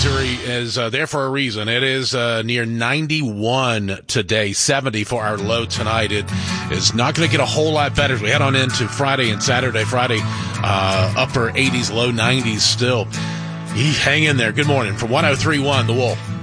advisory is there for a reason. It is near 91 today, 70 for our low tonight. It is not going to get a whole lot better as we head on into Friday and Saturday. Friday, upper 80s, low 90s still. Hang in there. Good morning from 103.1 The Wolf.